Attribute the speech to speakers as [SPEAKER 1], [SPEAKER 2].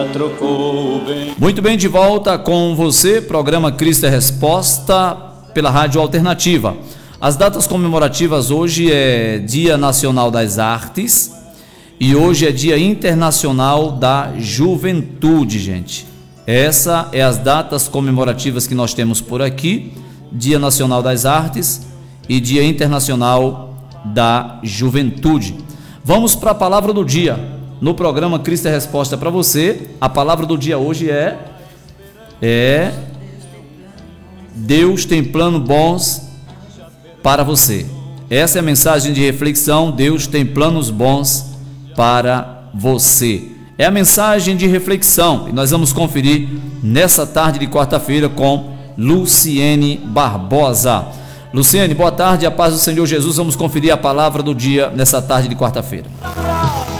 [SPEAKER 1] Muito bem, de volta com você, programa Cristo é Resposta, pela Rádio Alternativa. As datas comemorativas hoje é Dia Nacional das Artes e hoje é Dia Internacional da Juventude, gente. Essa é as datas comemorativas que nós temos por aqui, Dia Nacional das Artes e Dia Internacional da Juventude. Vamos para a palavra do dia. No programa Cristo é Resposta para você, a palavra do dia hoje é Deus tem planos bons para você. Essa é a mensagem de reflexão, Deus tem planos bons para você. É a mensagem de reflexão e nós vamos conferir nessa tarde de quarta-feira com Luciene Barbosa. Luciene, boa tarde, a paz do Senhor Jesus. Vamos conferir a palavra do dia nessa tarde de quarta-feira.